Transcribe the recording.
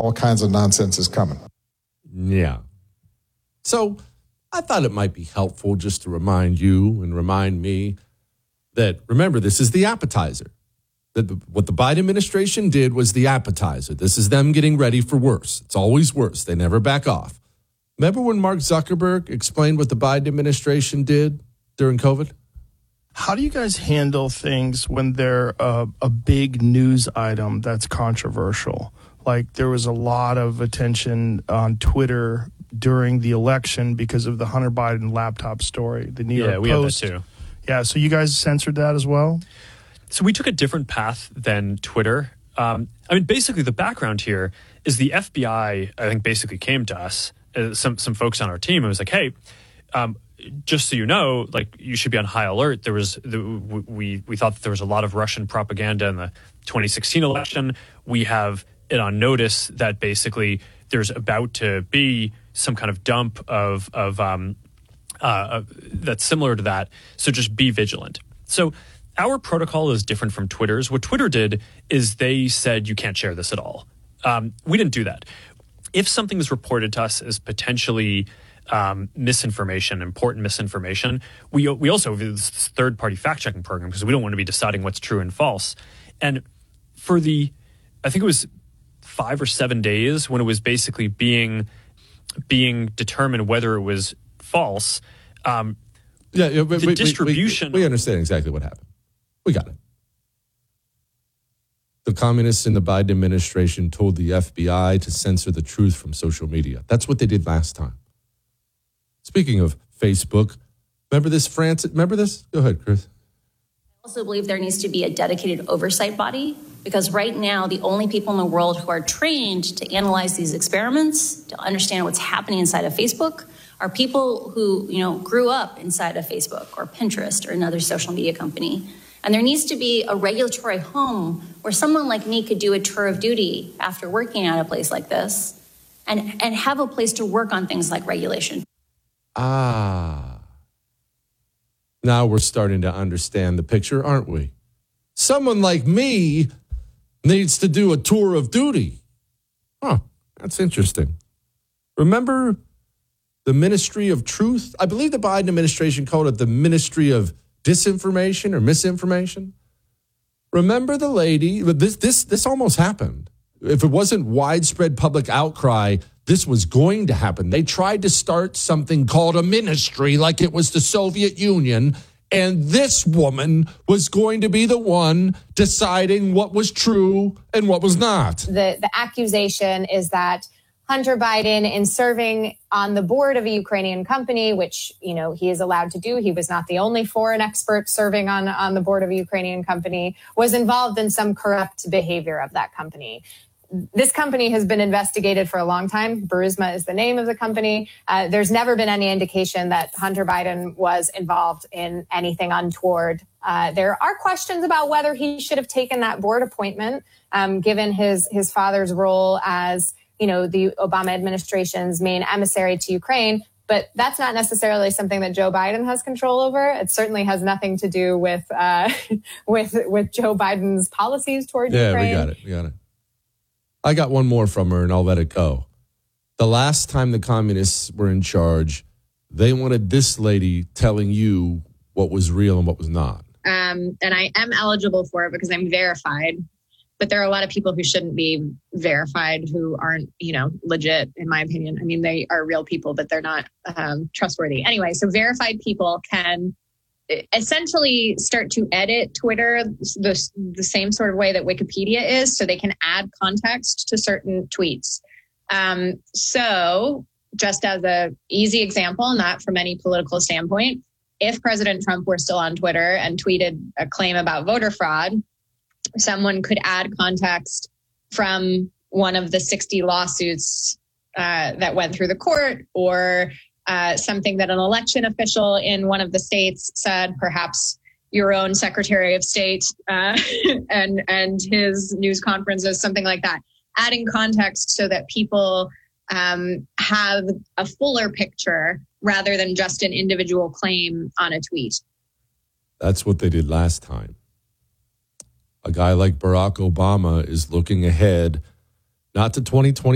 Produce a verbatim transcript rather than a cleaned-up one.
all kinds of nonsense is coming. Yeah. So I thought it might be helpful just to remind you and remind me that, remember, this is the appetizer. That what the Biden administration did was the appetizer. This is them getting ready for worse. It's always worse. They never back off. Remember when Mark Zuckerberg explained what the Biden administration did during COVID? How do you guys handle things when they're a, a big news item that's controversial? Like there was a lot of attention on Twitter during the election because of the Hunter Biden laptop story. The New yeah, York we Post. have that too. Yeah, so you guys censored that as well? So we took a different path than Twitter. Um, I mean, basically the background here is the F B I, I think, basically came to us, uh, some some folks on our team, and was like, hey, um, just so you know, like you should be on high alert. There was the, we we thought that there was a lot of Russian propaganda in the twenty sixteen election. We have it on notice that basically there's about to be some kind of dump of of um, uh, that's similar to that. So just be vigilant. So our protocol is different from Twitter's. What Twitter did is they said you can't share this at all. Um, we didn't do that. If something is reported to us as potentially um, misinformation, important misinformation, we we also have this third-party fact-checking program because we don't want to be deciding what's true and false. And for the, I think it was five or seven days when it was basically being being determined whether it was false. Um, yeah, yeah we, the we, distribution. We, we, we understand exactly what happened. We got it. The communists in the Biden administration told the F B I to censor the truth from social media. That's what they did last time. Speaking of Facebook, remember this, France? Remember this? Go ahead, Chris. I also believe there needs to be a dedicated oversight body because right now the only people in the world who are trained to analyze these experiments, to understand what's happening inside of Facebook, are people who, you know, grew up inside of Facebook or Pinterest or another social media company. And there needs to be a regulatory home where someone like me could do a tour of duty after working at a place like this and, and have a place to work on things like regulation. Ah. Now we're starting to understand the picture, aren't we? Someone like me needs to do a tour of duty. Huh, that's interesting. Remember the Ministry of Truth? I believe the Biden administration called it the Ministry of Disinformation or Misinformation. Remember the lady? This this this almost happened. If it wasn't widespread public outcry, this was going to happen. They tried to start something called a ministry like it was the Soviet Union, and this woman was going to be the one deciding what was true and what was not. The, the accusation is that Hunter Biden, in serving on the board of a Ukrainian company, which, you know, he is allowed to do, he was not the only foreign expert serving on, on the board of a Ukrainian company, was involved in some corrupt behavior of that company. This company has been investigated for a long time. Burisma is the name of the company. Uh, there's never been any indication that Hunter Biden was involved in anything untoward. Uh, there are questions about whether he should have taken that board appointment, um, given his his father's role as, you know, the Obama administration's main emissary to Ukraine. But that's not necessarily something that Joe Biden has control over. It certainly has nothing to do with uh, with with Joe Biden's policies toward yeah, Ukraine. Yeah, we got it. We got it. I got one more from her, and I'll let it go. The last time the communists were in charge, they wanted this lady telling you what was real and what was not. Um, and I am eligible for it because I'm verified. But there are a lot of people who shouldn't be verified, who aren't, you know, legit, in my opinion. I mean, they are real people, but they're not um, trustworthy. Anyway, so verified people can essentially start to edit Twitter the, the same sort of way that Wikipedia is, so they can add context to certain tweets. Um, so just as a easy example, not from any political standpoint, if President Trump were still on Twitter and tweeted a claim about voter fraud, someone could add context from one of the sixty lawsuits uh, that went through the court, or uh, something that an election official in one of the states said, perhaps your own Secretary of State uh, and and his news conferences, something like that. Adding context so that people um, have a fuller picture rather than just an individual claim on a tweet. That's what they did last time. A guy like Barack Obama is looking ahead, not to twenty twenty.